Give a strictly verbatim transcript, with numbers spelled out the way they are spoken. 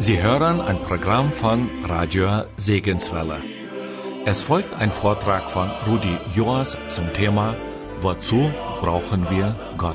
Sie hören ein Programm von Radio Segenswelle. Es folgt ein Vortrag von Rudi Joas zum Thema Wozu brauchen wir Gott?